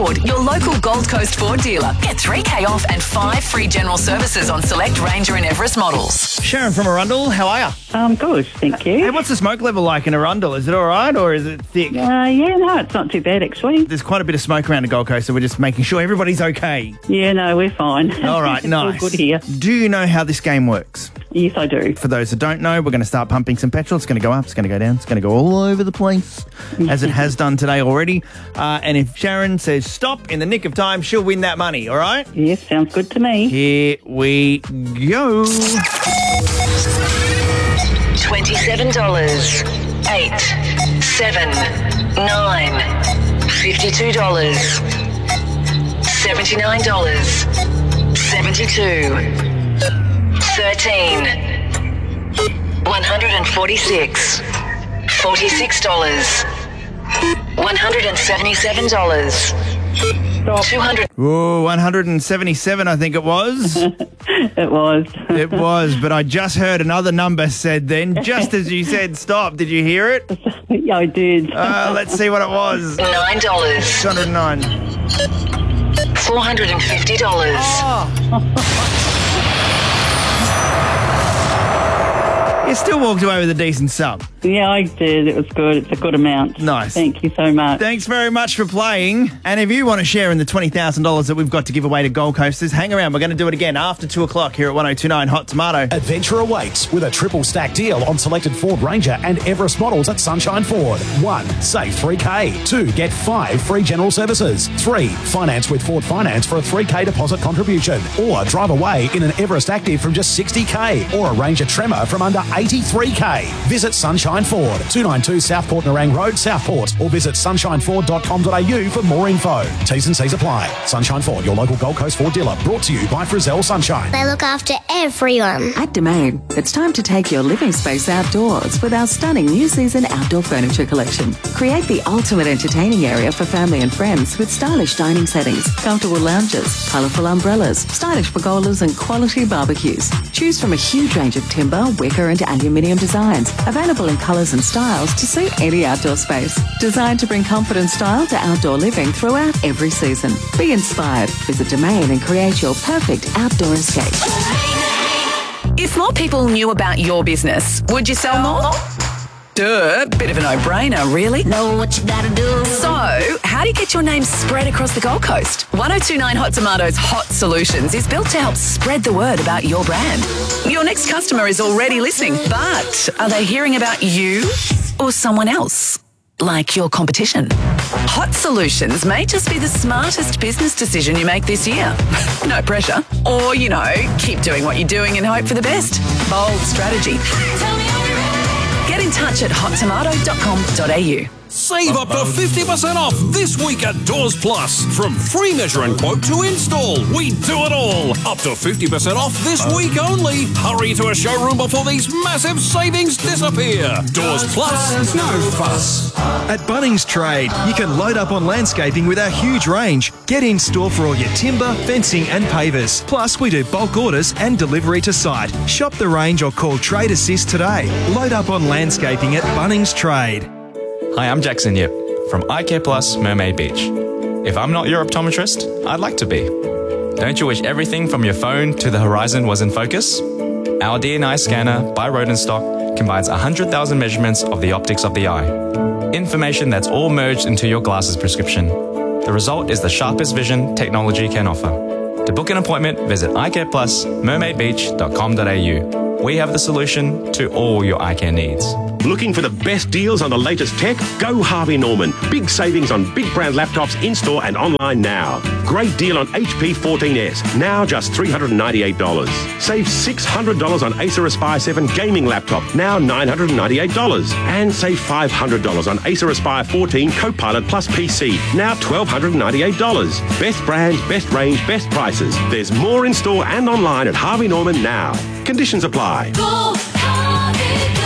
Your local Gold Coast Ford dealer. Get $3,000 off and 5 free general services on select Ranger and Everest models. Sharon from Arundel, how are you? Good, thank you. Hey, what's the smoke level like in Arundel? Is it all right or is it thick? No, it's not too bad actually. There's quite a bit of smoke around the Gold Coast, so we're just making sure everybody's okay. Yeah, no, we're fine. All right, It's nice. all good here. Do you know how this game works? Yes, I do. For those that don't know, we're going to start pumping some petrol. It's going to go up, it's going to go down, it's going to go all over the place, as it has done today already. And if Sharon says stop in the nick of time, she'll win that money, all right? Yes, sounds good to me. Here we go. $27, 8, 7, 9, $52, $79, 72, 13, 146, $46, $177, 200. Oh, 177, I think it was. It was. It was, but I just heard another number said then, just as you said stop. Did you hear it? Yeah, I did. Let's see what it was. $9, 209. $450. You still walked away with a decent sum. Yeah, I did. It was good. It's a good amount. Nice. Thank you so much. Thanks very much for playing. And if you want to share in the $20,000 that we've got to give away to Gold Coasters, hang around. We're going to do it again after 2 o'clock here at 1029 Hot Tomato. Adventure awaits with a triple stack deal on selected Ford Ranger and Everest models at Sunshine Ford. 1. Save $3,000. 2. Get 5 free general services. 3. Finance with Ford Finance for a $3,000 deposit contribution. Or drive away in an Everest Active from just $60,000 or a Ranger Tremor from under $83,000. Visit Sunshine Ford, 292 Southport Nerang Road, Southport, or visit sunshineford.com.au for more info. T's and C's apply. Sunshine Ford, your local Gold Coast Ford dealer, brought to you by Frizzell Sunshine. They look after everyone. At Domain, it's time to take your living space outdoors with our stunning new season outdoor furniture collection. Create the ultimate entertaining area for family and friends with stylish dining settings, comfortable lounges, colourful umbrellas, stylish pergolas and quality barbecues. Choose from a huge range of timber, wicker and aluminium designs, available in colours and styles to suit any outdoor space. Designed to bring comfort and style to outdoor living throughout every season. Be inspired. Visit Domain and create your perfect outdoor escape. If more people knew about your business, would you sell more? Duh, bit of a no-brainer, really. Know what you gotta do. So, how do you get your name spread across the Gold Coast? 1029 Hot Tomatoes Hot Solutions is built to help spread the word about your brand. Your next customer is already listening, but are they hearing about you or someone else? Like your competition. Hot Solutions may just be the smartest business decision you make this year. No pressure. Or, keep doing what you're doing and hope for the best. Bold strategy. Get in touch at hottomato.com.au. Save up to 50% off this week at Doors Plus. From free measure and quote to install, we do it all. Up to 50% off this week only. Hurry to a showroom before these massive savings disappear. Doors Plus. No fuss. At Bunnings Trade, you can load up on landscaping with our huge range. Get in store for all your timber, fencing and pavers. Plus, we do bulk orders and delivery to site. Shop the range or call Trade Assist today. Load up on landscaping at Bunnings Trade. Hi, I'm Jackson Yip from iCare Plus Mermaid Beach. If I'm not your optometrist, I'd like to be. Don't you wish everything from your phone to the horizon was in focus? Our DNI scanner by Rodenstock combines 100,000 measurements of the optics of the eye. Information that's all merged into your glasses prescription. The result is the sharpest vision technology can offer. To book an appointment, visit icareplusmermaidbeach.com.au. We have the solution to all your eye care needs. Looking for the best deals on the latest tech? Go Harvey Norman. Big savings on big brand laptops in-store and online now. Great deal on HP 14S, now just $398. Save $600 on Acer Aspire 7 gaming laptop, now $998. And save $500 on Acer Aspire 14 Copilot Plus PC, now $1,298. Best brands, best range, best prices. There's more in-store and online at Harvey Norman now. Conditions apply. Go, Harvey, go.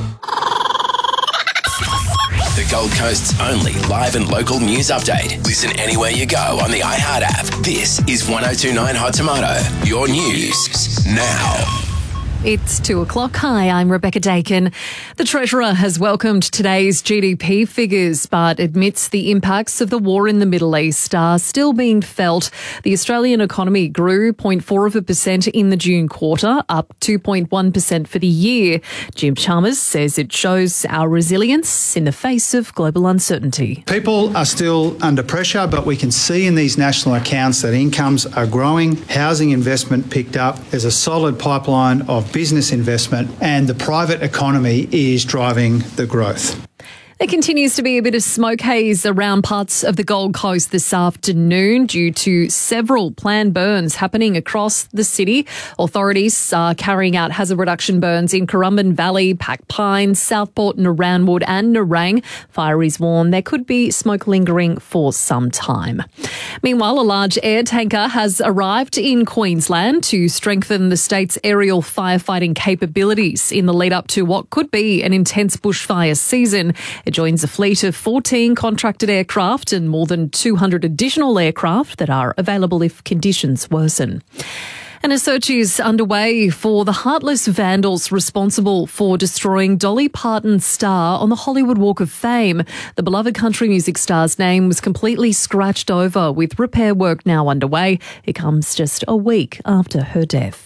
The Gold Coast's only live and local news update. Listen anywhere you go on the iHeart app. This is 1029 Hot Tomato. Your news now. It's 2 o'clock. Hi, I'm Rebecca Dakin. The Treasurer has welcomed today's GDP figures, but admits the impacts of the war in the Middle East are still being felt. The Australian economy grew 0.4% in the June quarter, up 2.1% for the year. Jim Chalmers says it shows our resilience in the face of global uncertainty. People are still under pressure, but we can see in these national accounts that incomes are growing, housing investment picked up, there's a solid pipeline of business investment, and the private economy is driving the growth. There continues to be a bit of smoke haze around parts of the Gold Coast this afternoon due to several planned burns happening across the city. Authorities are carrying out hazard reduction burns in Currumbin Valley, Pack Pine, Southport, Naranwood and Nerang. Fire is warned there could be smoke lingering for some time. Meanwhile, a large air tanker has arrived in Queensland to strengthen the state's aerial firefighting capabilities in the lead up to what could be an intense bushfire season. It joins a fleet of 14 contracted aircraft and more than 200 additional aircraft that are available if conditions worsen. And a search is underway for the heartless vandals responsible for destroying Dolly Parton's star on the Hollywood Walk of Fame. The beloved country music star's name was completely scratched over, with repair work now underway. It comes just a week after her death.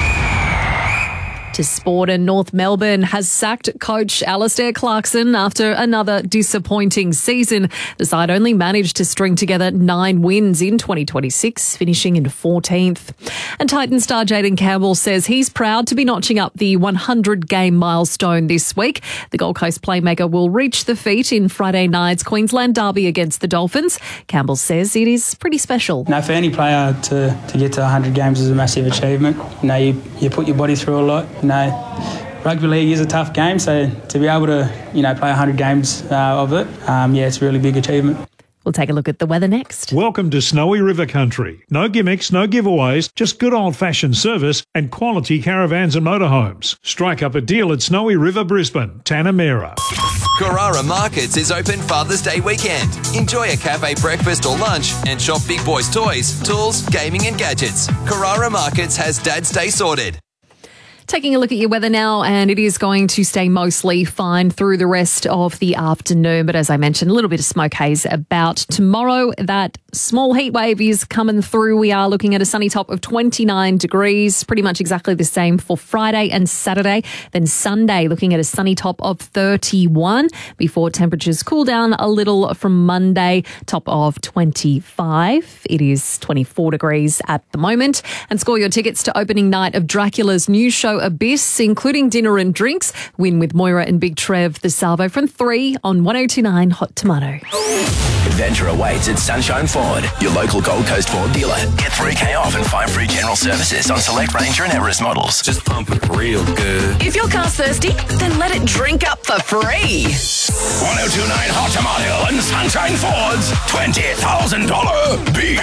To sport, and North Melbourne has sacked coach Alistair Clarkson after another disappointing season. The side only managed to string together 9 wins in 2026, finishing in 14th. And Titan star Jayden Campbell says he's proud to be notching up the 100-game milestone this week. The Gold Coast playmaker will reach the feat in Friday night's Queensland derby against the Dolphins. Campbell says it is pretty special. Now, for any player to get to 100 games is a massive achievement. You know, you put your body through a lot. You know, rugby league is a tough game, so to be able to, play 100 games of it, it's a really big achievement. We'll take a look at the weather next. Welcome to Snowy River Country. No gimmicks, no giveaways, just good old-fashioned service and quality caravans and motorhomes. Strike up a deal at Snowy River Brisbane, Tanamera. Carrara Markets is open Father's Day weekend. Enjoy a cafe breakfast or lunch and shop big boys' toys, tools, gaming and gadgets. Carrara Markets has Dad's Day sorted. Taking a look at your weather now, and it is going to stay mostly fine through the rest of the afternoon. But as I mentioned, a little bit of smoke haze about tomorrow. That small heat wave is coming through. We are looking at a sunny top of 29 degrees, pretty much exactly the same for Friday and Saturday. Then Sunday, looking at a sunny top of 31 before temperatures cool down a little from Monday, top of 25. It is 24 degrees at the moment. And score your tickets to opening night of Dracula's new show Abyss, including dinner and drinks. Win with Moira and Big Trev the Salvo from 3 on 102.9 Hot Tomato. Adventure awaits at Sunshine Ford, your local Gold Coast Ford dealer. Get 3K off and 5 free general services on select Ranger and Everest models. Just pump it real good. If your car's thirsty, then let it drink up for free. 1029 Hot Tomato and Sunshine Ford's $20,000 Beat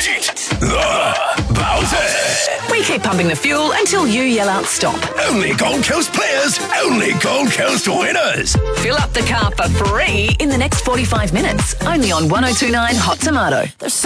the Bowser. We keep pumping the fuel until you yell out stop. Only Gold Coast players, only Gold Coast winners. Fill up the car for free in the next 45 minutes, only on 1029 Hot Tomato.